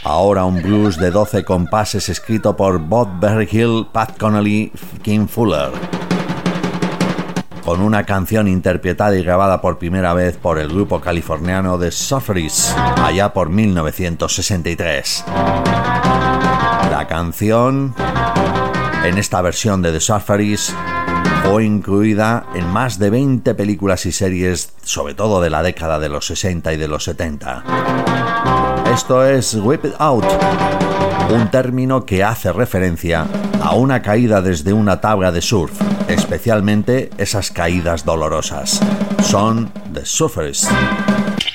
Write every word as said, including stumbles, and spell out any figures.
Ahora un blues de doce compases escrito por Bob Berryhill, Pat Connolly, Kim Fuller, con una canción interpretada y grabada por primera vez por el grupo californiano The Surfaris, allá por mil novecientos sesenta y tres. La canción, en esta versión de The Surfaris, fue incluida en más de veinte películas y series, sobre todo de la década de los sesenta y de los setenta. Esto es Whip It Out, un término que hace referencia a una caída desde una tabla de surf, especialmente esas caídas dolorosas. Son The Surfers.